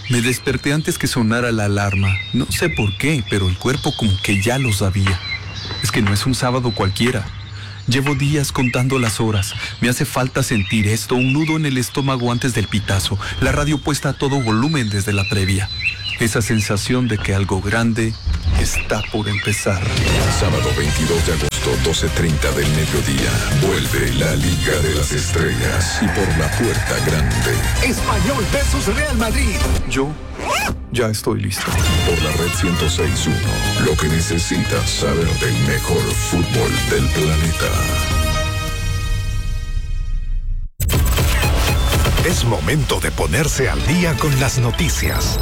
Me desperté antes que sonara la alarma. No sé por qué, pero el cuerpo como que ya lo sabía. Es que no es un sábado cualquiera. Llevo días contando las horas. Me hace falta sentir esto, un nudo en el estómago antes del pitazo, la radio puesta a todo volumen desde la previa. Esa sensación de que algo grande está por empezar. Sábado 22 de agosto, 12:30 del mediodía. Vuelve la Liga de las Estrellas y por la puerta grande. Español versus Real Madrid. Yo ya estoy listo. Por la red 106.1. Lo que necesitas saber del mejor fútbol del planeta. Es momento de ponerse al día con las noticias.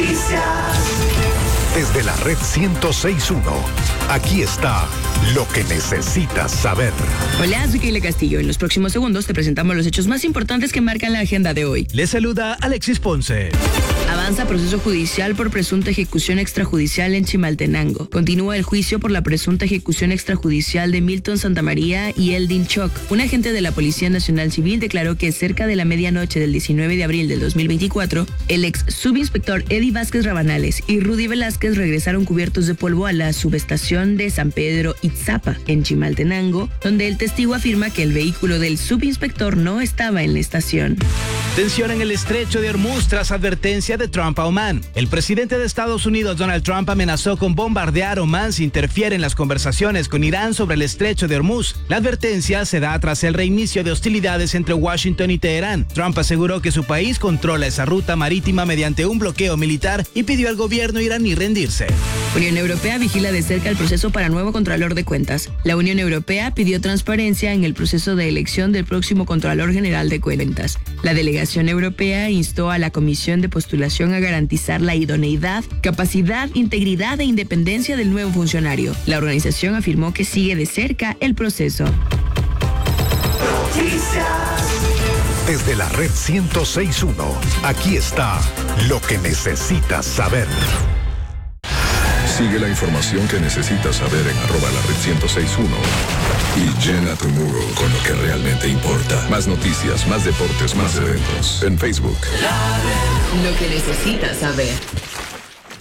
Desde la red 106.1, aquí está lo que necesitas saber. Hola, soy Keila Castillo. En los próximos segundos te presentamos los hechos más importantes que marcan la agenda de hoy. Les saluda Alexis Ponce. Avanza proceso judicial por presunta ejecución extrajudicial en Chimaltenango. Continúa el juicio por la presunta ejecución extrajudicial de Milton Santamaría y Eldin Choc. Un agente de la Policía Nacional Civil declaró que cerca de la medianoche del 19 de abril del 2024, el ex subinspector Eddie Vázquez Rabanales y Rudy Velázquez regresaron cubiertos de polvo a la subestación de San Pedro Itzapa, en Chimaltenango, donde el testigo afirma que el vehículo del subinspector no estaba en la estación. Tensión en el estrecho de Hormuz tras advertencia de Trump a Omán. El presidente de Estados Unidos, Donald Trump, amenazó con bombardear Omán si interfiere en las conversaciones con Irán sobre el estrecho de Hormuz. La advertencia se da tras el reinicio de hostilidades entre Washington y Teherán. Trump aseguró que su país controla esa ruta marítima mediante un bloqueo militar y pidió al gobierno iraní rendirse. Unión Europea vigila de cerca el proceso para nuevo Contralor de Cuentas. La Unión Europea pidió transparencia en el proceso de elección del próximo Contralor General de Cuentas. La delegación europea instó a la Comisión de Postulación a garantizar la idoneidad, capacidad, integridad e independencia del nuevo funcionario. La organización afirmó que sigue de cerca el proceso. Desde la red 106.1, aquí está lo que necesitas saber. Sigue la información que necesitas saber en @lared1061 y llena tu muro con lo que realmente importa. Más noticias, más deportes, más eventos. En Facebook. Lo que necesitas saber.